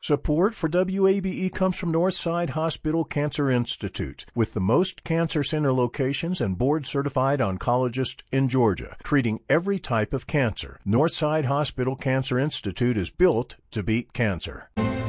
Support for WABE comes from Northside Hospital Cancer Institute, with the most cancer center locations and board-certified oncologists in Georgia, treating every type of cancer. Northside Hospital Cancer Institute is built to beat cancer.